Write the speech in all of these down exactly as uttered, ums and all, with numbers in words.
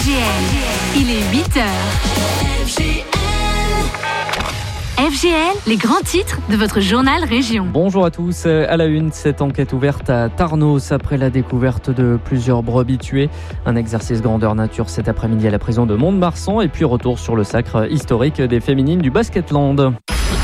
F G L, il est huit heures. F G L. F G L, les grands titres de votre journal Région. Bonjour à tous. À la une, cette enquête ouverte à Tarnos après la découverte de plusieurs brebis tuées. Un exercice grandeur nature cet après-midi à la prison de Mont-de-Marsan et puis retour sur le sacre historique des féminines du Basketland.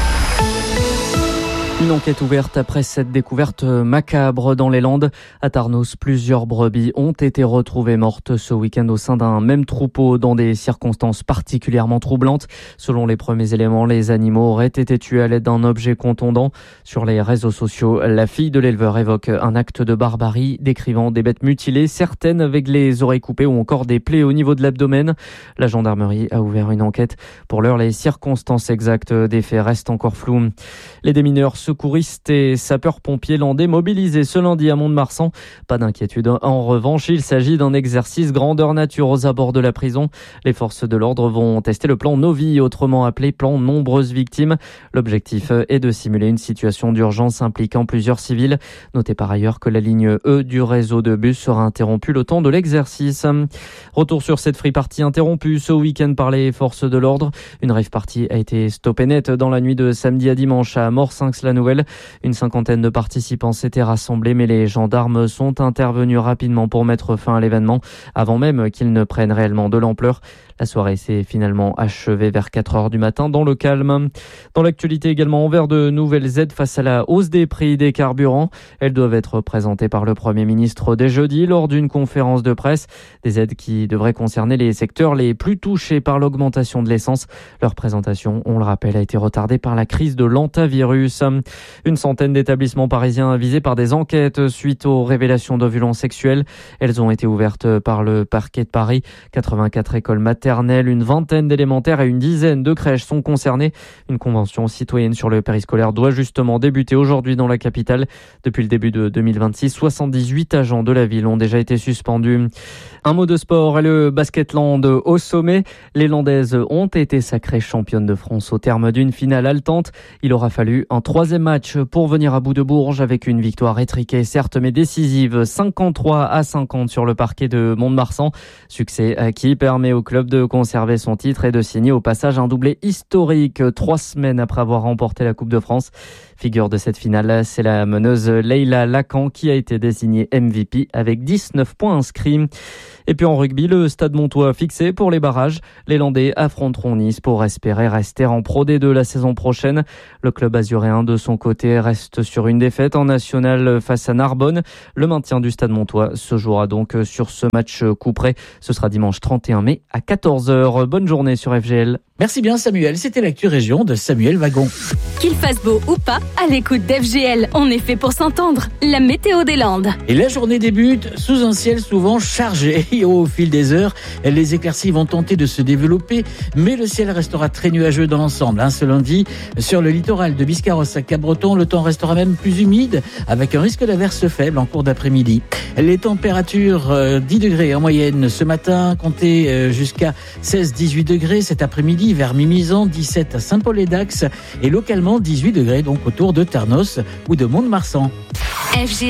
Une enquête ouverte après cette découverte macabre dans les Landes. À Tarnos, plusieurs brebis ont été retrouvées mortes ce week-end au sein d'un même troupeau dans des circonstances particulièrement troublantes. Selon les premiers éléments, les animaux auraient été tués à l'aide d'un objet contondant. Sur les réseaux sociaux, la fille de l'éleveur évoque un acte de barbarie, décrivant des bêtes mutilées, certaines avec les oreilles coupées ou encore des plaies au niveau de l'abdomen. La gendarmerie a ouvert une enquête. Pour l'heure, les circonstances exactes des faits restent encore floues. Les démineurs secouristes et sapeurs-pompiers landais mobilisés ce lundi à Mont-de-Marsan. Pas d'inquiétude. En revanche, il s'agit d'un exercice grandeur nature aux abords de la prison. Les forces de l'ordre vont tester le plan Novi, autrement appelé plan nombreuses victimes. L'objectif est de simuler une situation d'urgence impliquant plusieurs civils. Notez par ailleurs que la ligne E du réseau de bus sera interrompue le temps de l'exercice. Retour sur cette free party interrompue ce week-end par les forces de l'ordre. Une rave party a été stoppée net dans la nuit de samedi à dimanche à Morsinx-la-Nouvelle. Une cinquantaine de participants s'étaient rassemblés, mais les gendarmes sont intervenus rapidement pour mettre fin à l'événement, avant même qu'ils ne prennent réellement de l'ampleur. La soirée s'est finalement achevée vers quatre heures du matin dans le calme. Dans l'actualité également, envers de nouvelles aides face à la hausse des prix des carburants. Elles doivent être présentées par le Premier ministre dès jeudi lors d'une conférence de presse. Des aides qui devraient concerner les secteurs les plus touchés par l'augmentation de l'essence. Leur présentation, on le rappelle, a été retardée par la crise de l'hantavirus. Une centaine d'établissements parisiens visés par des enquêtes suite aux révélations de violences sexuelles. Elles ont été ouvertes par le parquet de Paris. quatre-vingt-quatre écoles maternelles, une vingtaine d'élémentaires et une dizaine de crèches sont concernées. Une convention citoyenne sur le périscolaire doit justement débuter aujourd'hui dans la capitale. Depuis le début de deux mille vingt-six, soixante-dix-huit agents de la ville ont déjà été suspendus. Un mot de sport et le Basketland au sommet. Les Landaises ont été sacrées championnes de France au terme d'une finale haletante. Il aura fallu un troisième match pour venir à bout de Bourges avec une victoire étriquée, certes mais décisive, cinquante-trois à cinquante sur le parquet de Mont-de-Marsan. Succès qui permet au club de conserver son titre et de signer au passage un doublé historique trois semaines après avoir remporté la Coupe de France. Figure de cette finale, c'est la meneuse Leïla Lacan qui a été désignée M V P avec dix-neuf points inscrits. Et puis en rugby, le Stade Montois fixé pour les barrages. Les Landais affronteront Nice pour espérer rester en Pro D deux la saison prochaine. Le club azuréen de son côté reste sur une défaite en national face à Narbonne. Le maintien du Stade Montois se jouera donc sur ce match couperé. Ce sera dimanche trente et un mai à quatorze heures. Bonne journée sur F G L. Merci bien Samuel, c'était l'actu région de Samuel Wagon. Qu'il fasse beau ou pas, à l'écoute d'F G L, on est fait pour s'entendre. La météo des Landes. Et la journée débute sous un ciel souvent chargé. Et au fil des heures, les éclaircies vont tenter de se développer, mais le ciel restera très nuageux dans l'ensemble. Hein, ce lundi, sur le littoral de Biscarrosse à Cap-Breton, le temps restera même plus humide, avec un risque d'averse faible en cours d'après-midi. Les températures, euh, dix degrés en moyenne ce matin, comptez euh, jusqu'à seize à dix-huit degrés cet après-midi vers Mimizan, dix-sept à Saint-Paul-et-Dax et localement dix-huit degrés donc autour de Tarnos ou de Mont-de-Marsan. F G